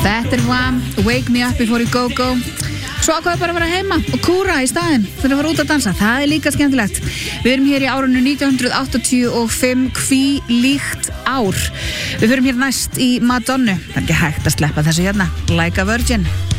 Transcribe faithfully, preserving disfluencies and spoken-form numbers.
Þetta er Wham, Wake Me Up Before You Go Go. Svo ákvaðu bara að vera heima og kúra í staðinn fyrir að fara út að dansa. Það er líka skemmtilegt. Við erum hér í árinu nítján hundruð áttatíu og fimm, hvílíkt ár. Við förum hér næst í Madonna. Það er ekki hægt að sleppa þessu hérna. Like a Virgin.